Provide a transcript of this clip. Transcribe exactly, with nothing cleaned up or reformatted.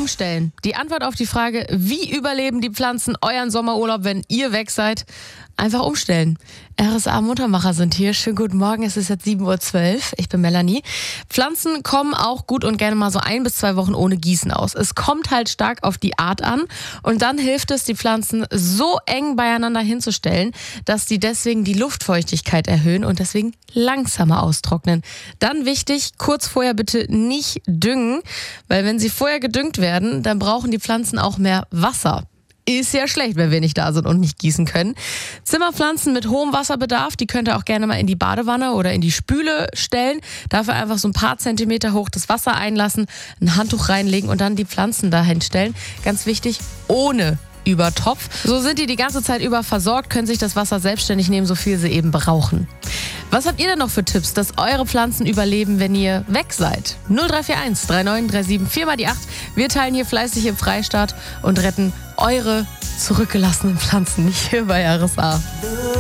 umstellen. Die Antwort auf die Frage, wie überleben die Pflanzen euren Sommerurlaub, wenn ihr weg seid? Einfach umstellen. R S A-Muttermacher sind hier. Schönen guten Morgen, es ist jetzt sieben Uhr zwölf. Ich bin Melanie. Pflanzen kommen auch gut und gerne mal so ein bis zwei Wochen ohne Gießen aus. Es kommt halt stark auf die Art an und dann hilft es, die Pflanzen so eng beieinander hinzustellen, dass die deswegen die Luftfeuchtigkeit erhöhen und deswegen langsamer austrocknen. Dann wichtig, kurz vorher bitte nicht düngen, weil wenn sie vorher gedüngt werden, dann brauchen die Pflanzen auch mehr Wasser. Ist ja schlecht, wenn wir nicht da sind und nicht gießen können. Zimmerpflanzen mit hohem Wasserbedarf, die könnt ihr auch gerne mal in die Badewanne oder in die Spüle stellen. Dafür einfach so ein paar Zentimeter hoch das Wasser einlassen, ein Handtuch reinlegen und dann die Pflanzen dahin stellen. Ganz wichtig, ohne Übertopf. So sind die die ganze Zeit über versorgt, können sich das Wasser selbstständig nehmen, so viel sie eben brauchen. Was habt ihr denn noch für Tipps, dass eure Pflanzen überleben, wenn ihr weg seid? null drei vier eins drei neun drei sieben vier mal die acht. Wir teilen hier fleißig im Freistaat und retten eure zurückgelassenen Pflanzen hier bei R S A.